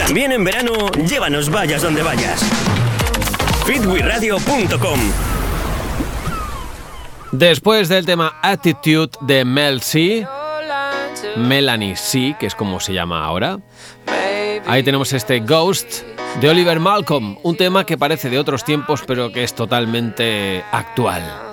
También en verano, llévanos vayas donde vayas. fitwiradio.com. Después del tema Attitude de Mel C, Melanie C, que es como se llama ahora, ahí tenemos este Ghost de Oliver Malcolm, un tema que parece de otros tiempos pero que es totalmente actual.